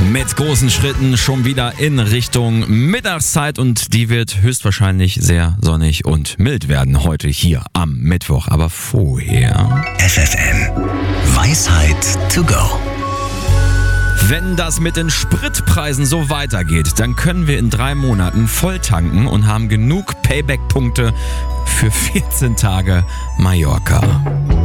Mit großen Schritten schon wieder in Richtung Mittagszeit und die wird höchstwahrscheinlich sehr sonnig und mild werden heute hier am Mittwoch. Aber vorher... FFN Weisheit to go. Wenn das mit den Spritpreisen so weitergeht, dann können wir in 3 Monaten voll tanken und haben genug Payback-Punkte für 14 Tage Mallorca.